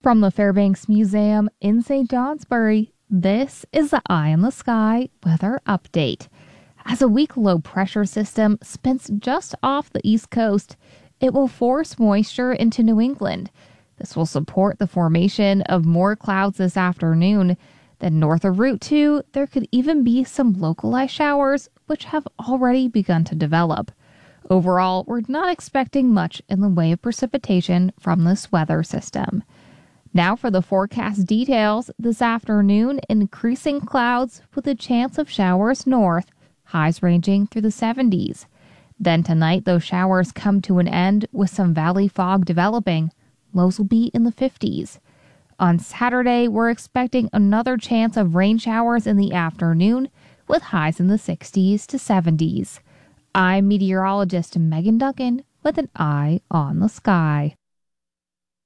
From the Fairbanks Museum in St. Johnsbury, this is the Eye in the Sky weather update. As a weak low pressure system spins just off the east coast, it will force moisture into New England. This will support the formation of more clouds this afternoon. Then north of Route 2, there could even be some localized showers, which have already begun to develop. Overall, we're not expecting much in the way of precipitation from this weather system. Now for the forecast details. This afternoon, increasing clouds with a chance of showers north, highs ranging through the 70s. Then tonight, those showers come to an end with some valley fog developing. Lows will be in the 50s. On Saturday, we're expecting another chance of rain showers in the afternoon with highs in the 60s to 70s. I'm meteorologist Megan Duncan with an Eye on the Sky.